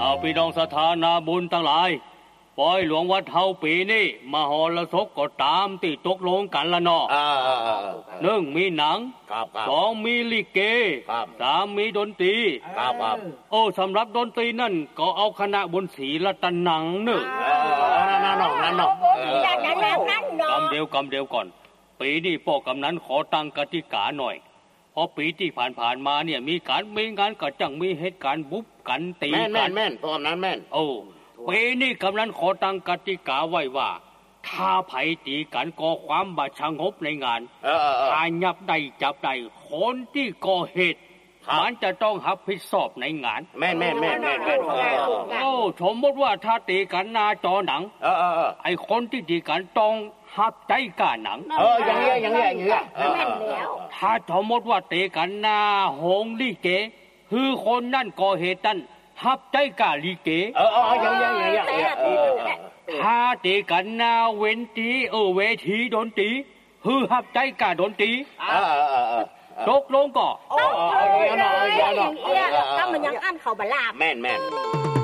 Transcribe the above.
พี่น้องสถานาบุญทั้งหลายปอยหลวงวัดเฮาปีนี้มหรสพก็ตามที่ตกลงกันละเนาะหนึ่งมีหนังสองมีลิเกสามมีดนตรีโอ้สำหรับดนตรีนั่นก็เอาคณะบุญศรีรัตนังเนอะนั่นเนาะกำเดียวก่อนปีนี้พ่อกำนันขอตั้งกติกาหน่อยเพราะปีที่ผ่านมาเนี่ยมีงานกระจังมีเหตุการณ์บุบกันตีกันแม่นพ่อกำนันแม่นโอ้ปีนี้กำนันขอตั้งกติกาไว้ว่าถ้าไผตีกันก่อความบาดสงบในงานถ้าจับได้คนที่ก่อเหตุมันจะต้องรับผิดชอบในงานแม่นโอ้สมมติว่าถ้าตีกันหน้าจอหนังไอ้คนที่ตีกันต้องหับใจกล้าหนังอย่างเงี้ยถ้าสมมติว่าตีกันหน้าโฮงลิเกคือคนนั่นก่อเหตุนั่นหับใจกล้าลิเกอย่างถ้าตีกันหน้าเวทีดนตรีคือหับใจกล้าดนตรีตกลงก็ถ้ามันยังอั้นเขาบลาบแม่น